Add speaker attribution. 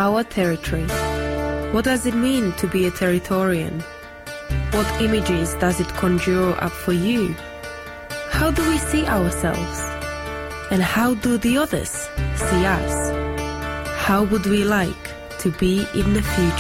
Speaker 1: Our territory. What does it mean to be a Territorian? What images does it conjure up for you? How do we see ourselves? And how do the others see us? How would we like to be in the future?